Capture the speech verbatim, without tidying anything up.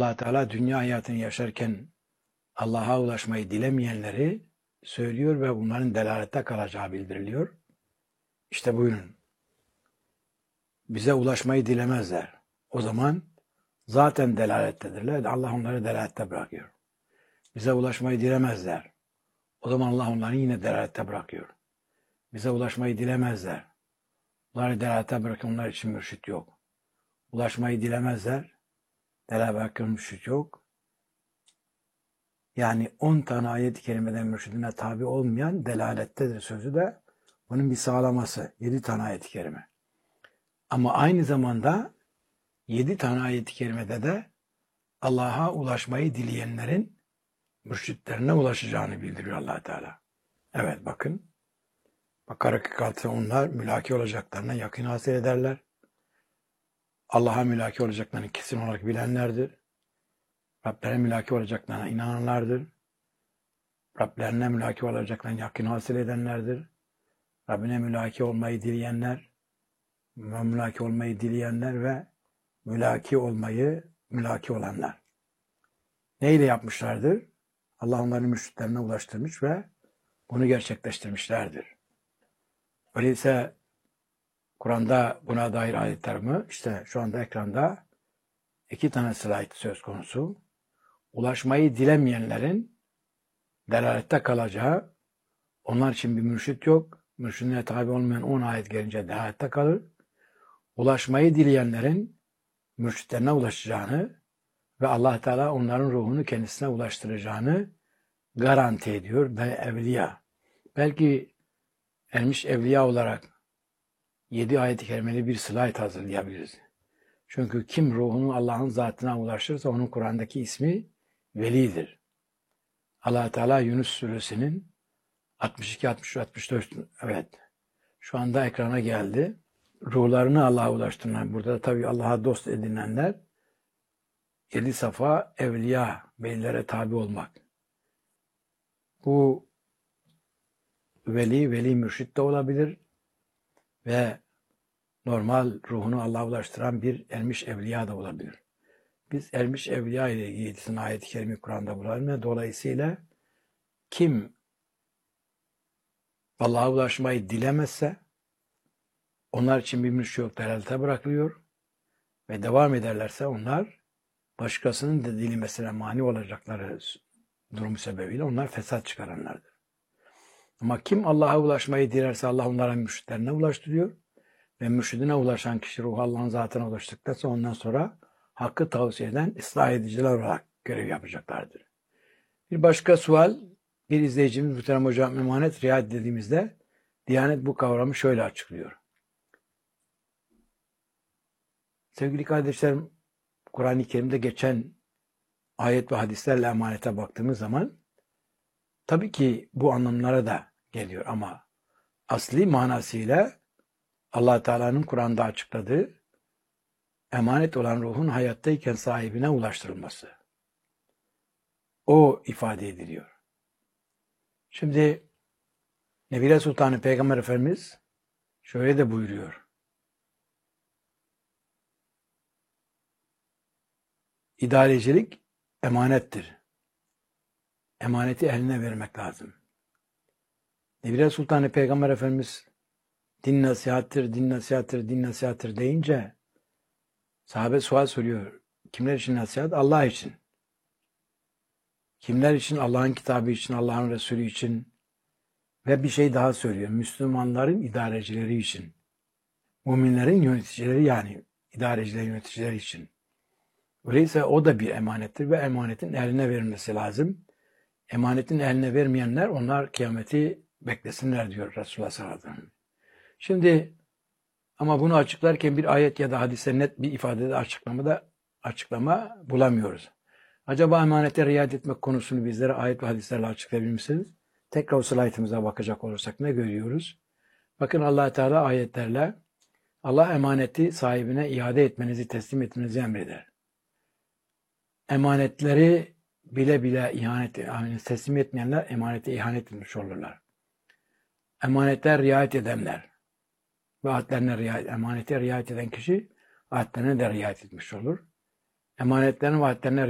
Allah Teala dünya hayatını yaşarken Allah'a ulaşmayı dilemeyenleri söylüyor ve bunların delalette kalacağı bildiriliyor. İşte buyurun. Bize ulaşmayı dilemezler. O zaman zaten delalettedirler. Allah onları delalette bırakıyor. Bize ulaşmayı dilemezler. O zaman Allah onları yine delalette bırakıyor. Bize ulaşmayı dilemezler. Onları delalette bırakıyor. Onlar için mürşit yok. Ulaşmayı dilemezler. Delalete bırakıyor, mürşit yok. Yani on tane ayet-i kerimeden mürşidine tabi olmayan delalettedir sözü de bunun bir sağlaması. Yedi tane ayet-i kerime. Ama aynı zamanda yedi tane ayet-i kerimede de Allah'a ulaşmayı dileyenlerin mürşitlerine ulaşacağını bildiriyor Allah Teala. Evet bakın. Bakara kırk altı onlar mülaki olacaklarına yakın hasıl ederler. Allah'a mülaki olacaklarını kesin olarak bilenlerdir. Rablerine mülaki olacaklarına inananlardır. Rablerine mülaki olacaklarına yakın hasıl edenlerdir. Rabbine mülaki olmayı dileyenler, mülaki olmayı dileyenler ve mülaki olmayı mülaki olanlar. Neyle yapmışlardır? Allah onların mürşitlerine ulaştırmış ve bunu gerçekleştirmişlerdir. Öyleyse Kur'an'da buna dair ayetler mi? İşte şu anda ekranda iki tane slide söz konusu. Ulaşmayı dilemeyenlerin delalette kalacağı, onlar için bir mürşit yok. Mürşidine tabi olmayan on ayet gelince delalette kalır. Ulaşmayı dileyenlerin mürşitlerine ulaşacağını ve Allah Teala onların ruhunu kendisine ulaştıracağını garanti ediyor ve evliya. Belki ermiş evliya olarak yedi ayet-i kerimeli bir slide hazırlayabiliriz. Çünkü kim ruhunu Allah'ın zatına ulaşırsa onun Kur'an'daki ismi velidir. Allah Teala Yunus suresinin altmış iki, altmış üç, altmış dört evet şu anda ekrana geldi. Ruhlarını Allah'a ulaştıran, burada da tabii Allah'a dost edinenler yedi safa evliya, velilere tabi olmak. Bu veli, veli mürşit de olabilir ve normal ruhunu Allah'a ulaştıran bir ermiş evliya da olabilir. Biz ermiş evliya ile ilgili ayet-i kerime Kur'an'da bulalım. Dolayısıyla kim Allah'a ulaşmayı dilemezse onlar için bir mürşit yok, delalete bırakılıyor ve devam ederlerse onlar başkasının da dilemesine mani olacakları durum sebebiyle onlar fesat çıkaranlardır. Ama kim Allah'a ulaşmayı dilerse Allah onlara mürşitlerine ulaştırıyor ve mürşidine ulaşan kişi ruh Allah'ın zatına ulaştıktan sonra ondan sonra hakkı tavsiye eden ıslah ediciler olarak görev yapacaklardır. Bir başka sual, bir izleyicimiz Muhterem Hocam emanet riayet dediğimizde Diyanet bu kavramı şöyle açıklıyor. Sevgili kardeşlerim, Kur'an-ı Kerim'de geçen ayet ve hadislerle emanete baktığımız zaman tabii ki bu anlamlara da geliyor ama asli manasıyla Allah Teala'nın Kur'an'da açıkladığı emanet olan ruhun hayattayken sahibine ulaştırılması. O ifade ediliyor. Şimdi Nebile Sultanı Peygamber Efendimiz şöyle de buyuruyor. İdarecilik emanettir. Emaneti eline vermek lazım. Nebile Sultanı Peygamber Efendimiz din nasihattir, din nasihattir, din nasihattir deyince sahabe sual soruyor. Kimler için nasihat? Allah için. Kimler için? Allah'ın kitabı için, Allah'ın Resulü için. Ve bir şey daha söylüyor. Müslümanların idarecileri için. Müminlerin yöneticileri yani idareciler, yöneticileri için. Öyleyse o da bir emanettir ve emanetin eline verilmesi lazım. Emanetin eline vermeyenler onlar kıyameti beklesinler diyor Resulullah sallallahu aleyhi ve sellem. Şimdi ama bunu açıklarken bir ayet ya da hadise net bir ifadede açıklamada açıklama bulamıyoruz. Acaba emanete riayet etmek konusunu bizlere ayet ve hadislerle açıklayabilir misiniz? Tekrar o slaytımıza bakacak olursak ne görüyoruz? Bakın Allah Teala ayetlerle Allah emaneti sahibine iade etmenizi, teslim etmenizi emreder. Emanetleri bile bile ihanet, yani teslim etmeyenler emanete ihanet etmiş olurlar. Emanetler riayet edenler ve ahitlerine riayet, emanete riayet eden kişi ahitlerine de riayet etmiş olur. Emanetlerin ve ahitlerine